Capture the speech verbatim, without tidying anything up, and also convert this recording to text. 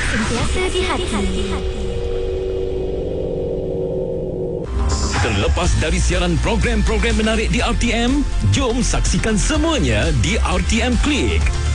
Sentiasa di hati. Terlepas dari siaran program-program menarik di R T M, jom saksikan semuanya di R T M Click.